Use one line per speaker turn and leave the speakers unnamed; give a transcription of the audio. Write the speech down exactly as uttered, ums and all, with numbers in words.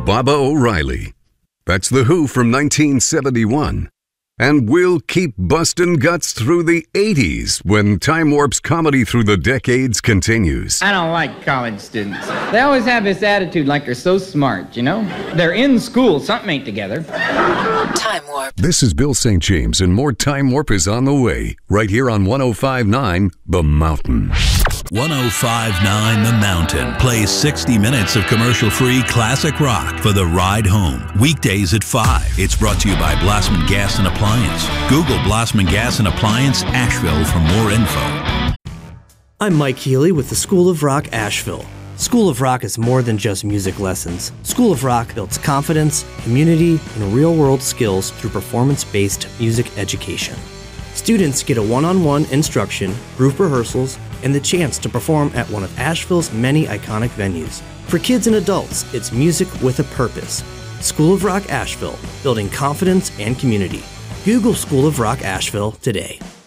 Baba O'Riley. That's The Who from nineteen seventy-one. And we'll keep bustin' guts through the eighties when Time Warp's comedy through the decades continues.
I don't like college students. They always have this attitude like they're so smart, you know? They're in school, something ain't together.
Time Warp.
This is Bill Saint James, and more Time Warp is on the way, right here on one oh five point nine The Mountain.
one oh five point nine The Mountain plays sixty minutes of commercial-free classic rock for the ride home. Weekdays at five. It's brought to you by Blossman Gas and Appliance. Google Blossman Gas and Appliance Asheville for more info.
I'm Mike Healy with the School of Rock Asheville. School of Rock is more than just music lessons. School of Rock builds confidence, community, and real-world skills through performance-based music education. Students get a one-on-one instruction, group rehearsals, and the chance to perform at one of Asheville's many iconic venues. For kids and adults, it's music with a purpose. School of Rock Asheville, building confidence and community. Google School of Rock Asheville today.